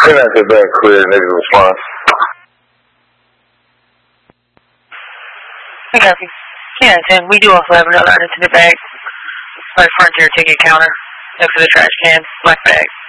Then I said back clear, negative response. I got you. Yeah, and we do also have another unattended bag. Like frontier ticket counter next to the trash can, black bag.